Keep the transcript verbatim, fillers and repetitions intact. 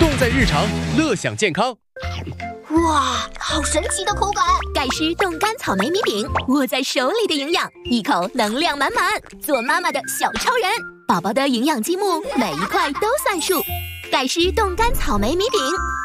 动在日常，乐享健康。 哇，好神奇的口感！ 盖诗冻干草莓米饼，握在手里的营养，一口能量满满。做妈妈的小超人，宝宝的营养积木，每一块都算数。盖诗冻干草莓米饼。